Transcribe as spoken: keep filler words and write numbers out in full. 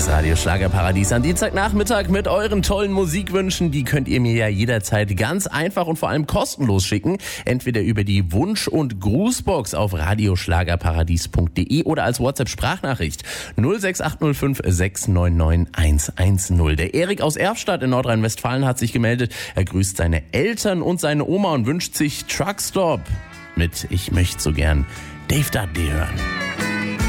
Das Radio Schlagerparadies am Dienstagnachmittag mit euren tollen Musikwünschen. Die könnt ihr mir ja jederzeit ganz einfach und vor allem kostenlos schicken. Entweder über die Wunsch- und Grußbox auf radioschlagerparadies punkt de oder als WhatsApp-Sprachnachricht null sechs acht null fünf sechs neun neun eins eins null. Der Erik aus Erfstadt in Nordrhein-Westfalen hat sich gemeldet. Er grüßt seine Eltern und seine Oma und wünscht sich Truckstop mit Ich möchte so gern Dave Dudley hören.